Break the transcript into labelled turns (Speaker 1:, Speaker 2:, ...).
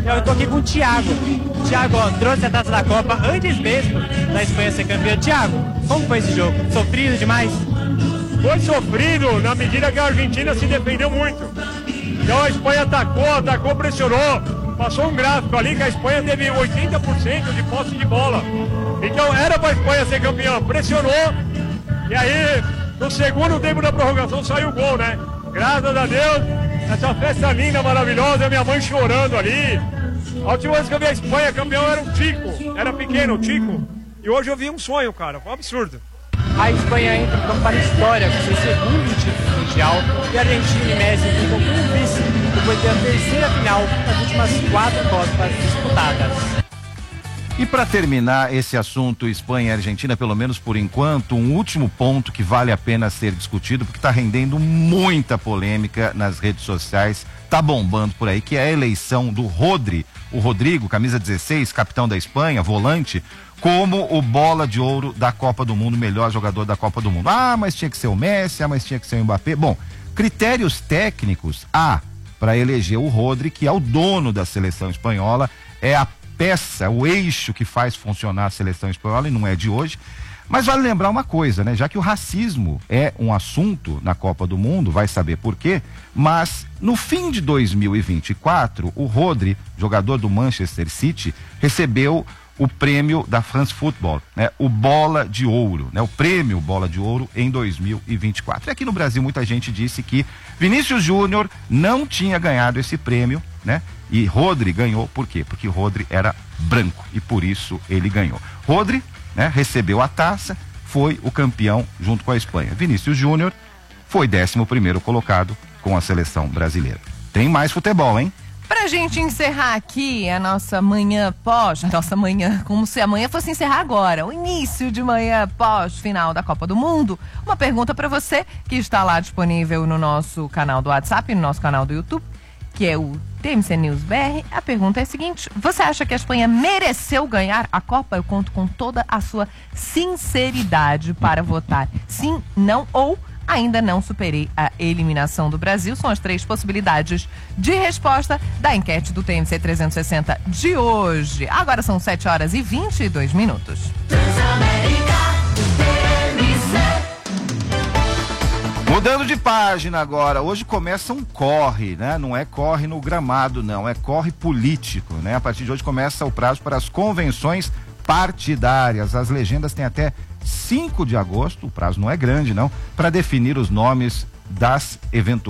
Speaker 1: Eu tô aqui com o Thiago. Thiago, ó, trouxe a taça da Copa antes mesmo da Espanha ser campeã. Thiago, como foi esse jogo? Sofrido demais?
Speaker 2: Foi sofrido na medida que a Argentina se defendeu muito. Então a Espanha atacou, pressionou. Passou um gráfico ali que a Espanha teve 80% de posse de bola. Então era para a Espanha ser campeã. Pressionou. E aí, no segundo tempo da prorrogação, saiu o gol, né? Graças a Deus, essa festa linda, maravilhosa, minha mãe chorando ali. A última vez que eu vi a Espanha campeão era o Tico. Era pequeno, o Tico. E hoje eu vi um sonho, cara. Foi um absurdo.
Speaker 1: A Espanha entra para a história com seu segundo título mundial e a Argentina e Messi ficam como vice depois de ter a terceira final nas últimas 4 Copas disputadas.
Speaker 3: E para terminar esse assunto Espanha e Argentina, pelo menos por enquanto, um último ponto que vale a pena ser discutido, porque está rendendo muita polêmica nas redes sociais, tá bombando por aí, que é a eleição do Rodri, o Rodrigo, camisa 16, capitão da Espanha, volante, como o bola de ouro da Copa do Mundo, melhor jogador da Copa do Mundo. Ah, mas tinha que ser o Messi, mas tinha que ser o Mbappé. Bom, critérios técnicos, para eleger o Rodri, que é o dono da seleção espanhola, é a peça, o eixo que faz funcionar a seleção espanhola, e não é de hoje. Mas vale lembrar uma coisa, né? Já que o racismo é um assunto na Copa do Mundo, vai saber por quê, mas no fim de 2024, o Rodri, jogador do Manchester City, recebeu o prêmio da France Football, né? O Bola de Ouro, né? O prêmio Bola de Ouro em 2024. E aqui no Brasil muita gente disse que Vinícius Júnior não tinha ganhado esse prêmio, né? E Rodri ganhou, por quê? Porque Rodri era branco e por isso ele ganhou. Rodri, né, recebeu a taça, foi o campeão junto com a Espanha. Vinícius Júnior foi 11º colocado com a seleção brasileira. Tem mais futebol, hein?
Speaker 4: Pra gente encerrar aqui a nossa manhã como se amanhã fosse encerrar agora, o início de manhã pós-final da Copa do Mundo, uma pergunta pra você que está lá disponível no nosso canal do WhatsApp, no nosso canal do YouTube, que é o TMC News BR. A pergunta é a seguinte: você acha que a Espanha mereceu ganhar a Copa? Eu conto com toda a sua sinceridade para votar sim, não ou ainda não superei a eliminação do Brasil. São as 3 possibilidades de resposta da enquete do TMC 360 de hoje. Agora são 7h22.
Speaker 3: Mudando de página agora, hoje começa um corre, né? Não é corre no gramado, não, é corre político, né? A partir de hoje começa o prazo para as convenções partidárias. As legendas têm até 5 de agosto, o prazo não é grande, não, para definir os nomes das eventuais